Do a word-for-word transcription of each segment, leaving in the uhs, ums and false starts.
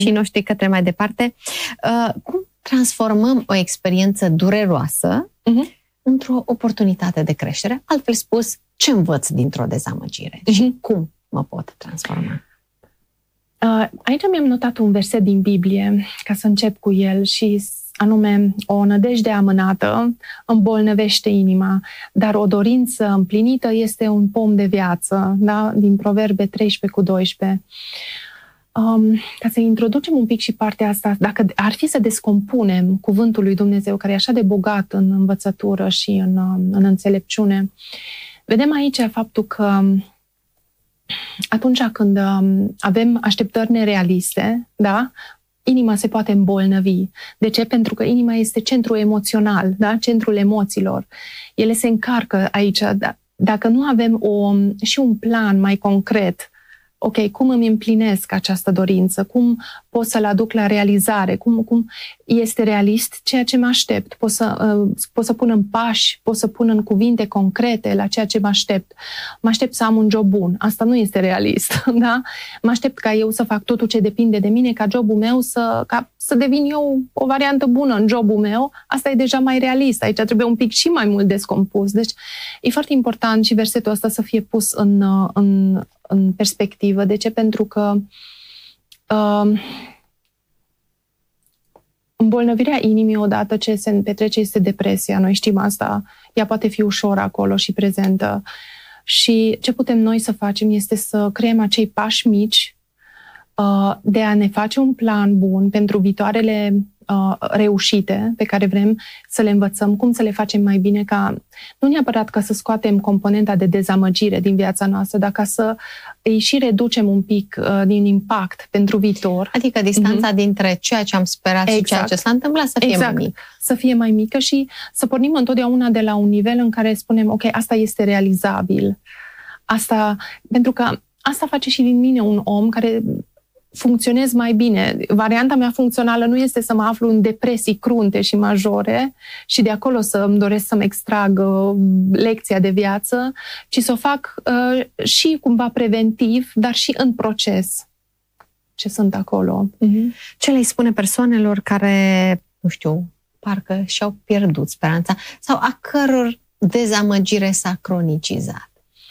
și noștri către mai departe. Uh, cum transformăm o experiență dureroasă uh-huh. într-o oportunitate de creștere? Altfel spus, ce învăț dintr-o dezamăgire? Uh-huh. Și cum mă pot transforma? Uh, aici mi-am notat un verset din Biblie, ca să încep cu el, și anume, o nădejde amânată îmbolnăvește inima, dar o dorință împlinită este un pom de viață, da? Din Proverbe treisprezece cu doisprezece. Um, ca să introducem un pic și partea asta, dacă ar fi să descompunem cuvântul lui Dumnezeu, care e așa de bogat în învățătură și în, în înțelepciune, vedem aici faptul că atunci când avem așteptări nerealiste, da, inima se poate îmbolnăvi. De ce? Pentru că inima este centrul emoțional, da? Centrul emoțiilor. Ele se încarcă aici. Da? Dacă nu avem o, și un plan mai concret, ok, cum îmi împlinesc această dorință, cum pot să-l aduc la realizare, cum, cum este realist ceea ce mă aștept, pot să, uh, pot să pun în pași, pot să pun în cuvinte concrete la ceea ce mă aștept. Mă aștept să am un job bun, asta nu este realist, da? Mă aștept ca eu să fac totul ce depinde de mine, ca jobul meu să, ca să devin eu o variantă bună în jobul meu, asta e deja mai realist, aici trebuie un pic și mai mult descompus. Deci e foarte important și versetul ăsta să fie pus în, în, în perspectivă. De ce? Pentru că uh, îmbolnăvirea inimii odată ce se petrece este depresia. Noi știm asta. Ea poate fi ușor acolo și prezentă. Și ce putem noi să facem este să creăm acei pași mici uh, de a ne face un plan bun pentru viitoarele uh, reușite pe care vrem să le învățăm, cum să le facem mai bine, ca nu neapărat ca să scoatem componenta de dezamăgire din viața noastră, dar ca să îi și reducem un pic uh, din impact pentru viitor. Adică distanța mm-hmm. dintre ceea ce am sperat exact. și ceea ce s-a întâmplat să fie exact. mai mică. Să fie mai mică și să pornim întotdeauna de la un nivel în care spunem, ok, asta este realizabil. Asta, pentru că asta face și din mine un om care funcționez mai bine. Varianta mea funcțională nu este să mă aflu în depresii crunte și majore și de acolo să îmi doresc să-mi extrag uh, lecția de viață, ci să o fac uh, și cumva preventiv, dar și în proces ce sunt acolo. Mm-hmm. Ce le spune persoanelor care, nu știu, parcă și-au pierdut speranța sau a căror dezamăgire s-a cronicizat?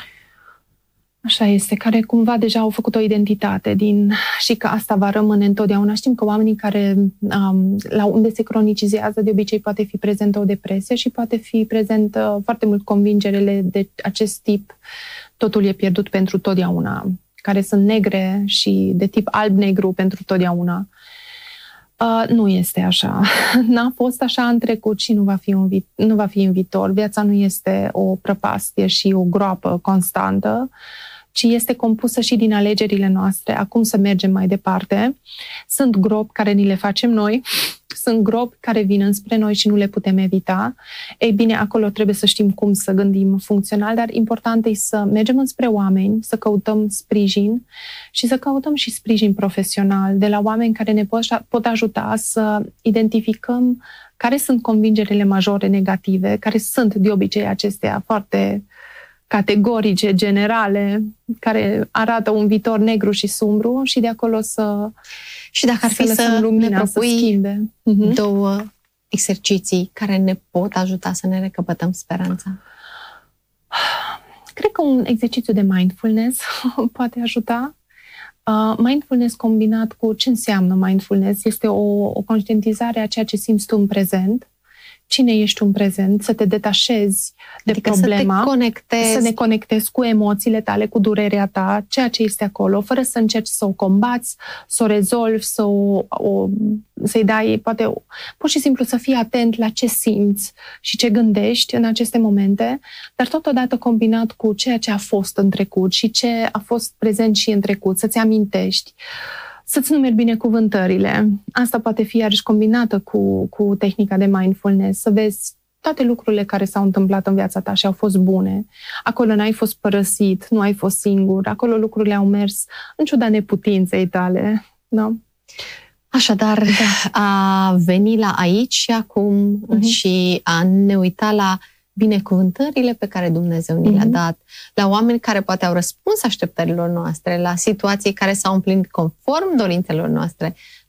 Așa este, care cumva deja au făcut o identitate din, și că asta va rămâne întotdeauna. Știm că oamenii care, um, la unde se cronicizează, de obicei poate fi prezentă o depresie și poate fi prezentă foarte mult convingerele de acest tip, totul e pierdut pentru totdeauna, care sunt negre și de tip alb-negru pentru totdeauna. Uh, nu este așa. N-a fost așa în trecut și nu va fi, un vi- nu va fi în viitor. Viața nu este o prăpastie și o groapă constantă, ci este compusă și din alegerile noastre, acum să mergem mai departe. Sunt gropi care ni le facem noi, sunt gropi care vin înspre noi și nu le putem evita. Ei bine, acolo trebuie să știm cum să gândim funcțional, dar important e să mergem înspre oameni, să căutăm sprijin și să căutăm și sprijin profesional de la oameni care ne pot, pot ajuta să identificăm care sunt convingerile majore negative, care sunt de obicei acestea foarte categorice, generale, care arată un viitor negru și sumbru și de acolo să și dacă ar fi să, să lumina, ne propui să schimbe. două exerciții care ne pot ajuta să ne recăpătăm speranța. Cred că un exercițiu de mindfulness poate ajuta. Uh, mindfulness combinat cu ce înseamnă mindfulness este o, o conștientizare a ceea ce simți tu în prezent. Cine ești în prezent, să te detașezi de adică problema, să te conectezi. să ne conectezi cu emoțiile tale, cu durerea ta, ceea ce este acolo, fără să încerci să o combați, să o rezolvi, să o, o, să-i dai, poate, pur și simplu să fii atent la ce simți și ce gândești în aceste momente, dar totodată combinat cu ceea ce a fost în trecut și ce a fost prezent și în trecut, să-ți amintești. Să-ți numeri binecuvântările. Asta poate fi iarăși combinată cu, cu tehnica de mindfulness, să vezi toate lucrurile care s-au întâmplat în viața ta și au fost bune. Acolo n-ai fost părăsit, nu ai fost singur, acolo lucrurile au mers în ciuda neputinței tale. No? Așadar, da. a veni la aici și acum uh-huh. și a ne uita la binecuvântările pe care Dumnezeu ni le-a dat, la oameni care poate au răspuns așteptărilor noastre, la situații care s-au împlinit conform dorințelor noastre.